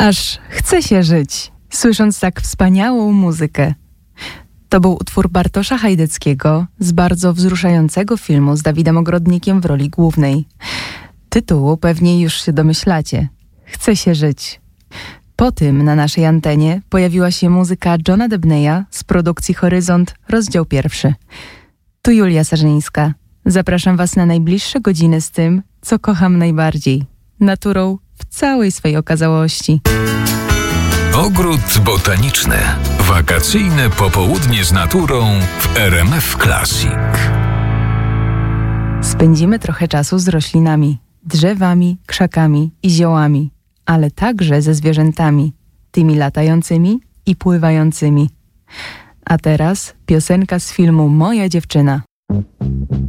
Aż chce się żyć, słysząc tak wspaniałą muzykę. To był utwór Bartosza Hajdeckiego z bardzo wzruszającego filmu z Dawidem Ogrodnikiem w roli głównej. Tytułu pewnie już się domyślacie. Chce się żyć. Po tym na naszej antenie pojawiła się muzyka Johna Debneya z produkcji Horyzont, rozdział 1. Tu Julia Sarzyńska. Zapraszam Was na najbliższe godziny z tym, co kocham najbardziej. Naturą w całej swej okazałości. Ogród botaniczny. Wakacyjne popołudnie z naturą w RMF Classic. Spędzimy trochę czasu z roślinami, drzewami, krzakami i ziołami, ale także ze zwierzętami, tymi latającymi i pływającymi. A teraz piosenka z filmu Moja dziewczyna.